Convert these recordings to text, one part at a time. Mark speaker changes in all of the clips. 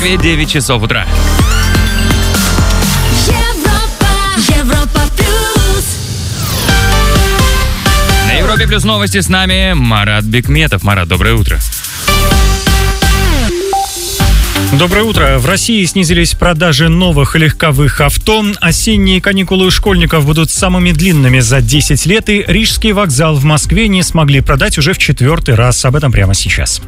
Speaker 1: Москве 9 часов утра.
Speaker 2: Европа плюс.
Speaker 1: На Европе плюс новости с нами Марат Бекметов. Марат, доброе утро.
Speaker 3: Доброе утро. В России снизились продажи новых легковых авто. Осенние каникулы у школьников будут самыми длинными за 10 лет, и Рижский вокзал в Москве не смогли продать уже в 4-й раз. Об этом прямо сейчас.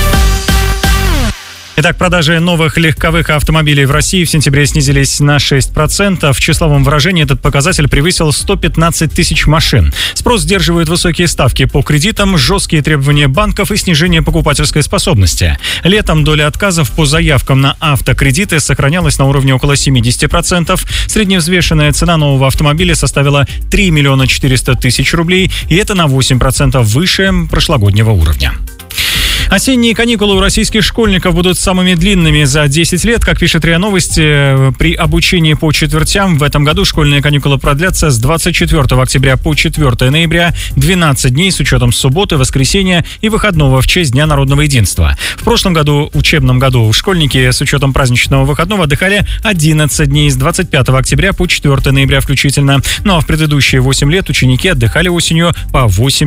Speaker 3: Итак, продажи новых легковых автомобилей в России в сентябре снизились на 6%. В числовом выражении этот показатель превысил 115 тысяч машин. Спрос сдерживают высокие ставки по кредитам, жесткие требования банков и снижение покупательской способности. Летом доля отказов по заявкам на автокредиты сохранялась на уровне около 70%. Средневзвешенная цена нового автомобиля составила 3 миллиона 400 тысяч рублей, и это на 8% выше прошлогоднего уровня. Осенние каникулы у российских школьников будут самыми длинными за 10 лет. Как пишет РИА Новости, при обучении по четвертям в этом году школьные каникулы продлятся с 24 октября по 4 ноября, 12 дней с учетом субботы, воскресенья и выходного в честь Дня народного единства. В прошлом году, учебном году, школьники с учетом праздничного выходного отдыхали 11 дней с 25 октября по 4 ноября включительно. Ну а в предыдущие 8 лет ученики отдыхали осенью по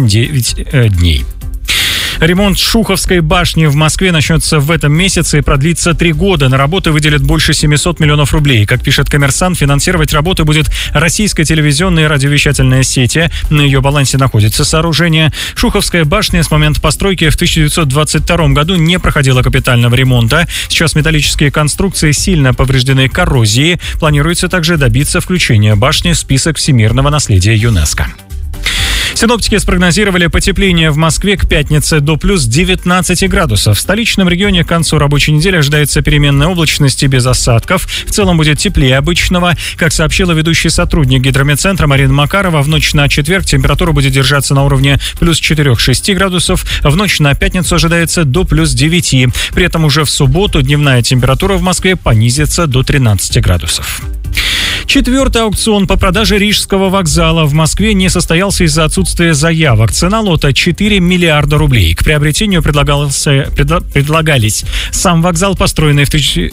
Speaker 3: 8-9 дней. Ремонт Шуховской башни в Москве начнется в этом месяце и продлится 3 года. На работы выделят больше 700 миллионов рублей. Как пишет «Коммерсант», финансировать работы будет российская телевизионная и радиовещательная сети. На ее балансе находится сооружение. Шуховская башня с момента постройки в 1922 году не проходила капитального ремонта. Сейчас металлические конструкции сильно повреждены коррозией. Планируется также добиться включения башни в список всемирного наследия ЮНЕСКО. Синоптики спрогнозировали потепление в Москве к пятнице до плюс 19 градусов. В столичном регионе к концу рабочей недели ожидается переменная облачность и без осадков. В целом будет теплее обычного. Как сообщила ведущий сотрудник гидрометцентра Марина Макарова, в ночь на четверг температура будет держаться на уровне плюс 4-6 градусов. В ночь на пятницу ожидается до плюс 9. При этом уже в субботу дневная температура в Москве понизится до 13 градусов. 4-й аукцион по продаже Рижского вокзала в Москве не состоялся из-за отсутствия заявок. Цена лота 4 миллиарда рублей. К приобретению предлагались сам вокзал, построенный в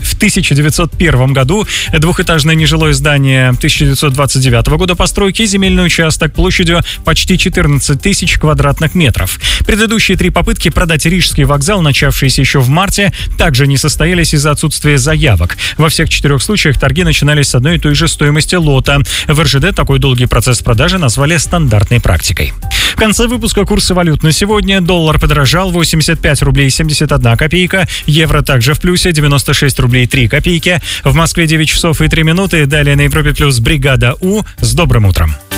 Speaker 3: 1901 году, двухэтажное нежилое здание 1929 года постройки и земельный участок площадью почти 14 тысяч квадратных метров. Предыдущие 3 попытки продать Рижский вокзал, начавшиеся еще в марте, также не состоялись из-за отсутствия заявок. Во всех 4 случаях торги начинались с одной и той же стоимости лота. В РЖД такой долгий процесс продажи назвали стандартной практикой. В конце выпуска курсы валют на сегодня. Доллар подорожал, 85 рублей 71 копейка. Евро также в плюсе, 96 рублей 3 копейки. В Москве 9 часов и 3 минуты. Далее на Европе плюс бригада У. С добрым утром.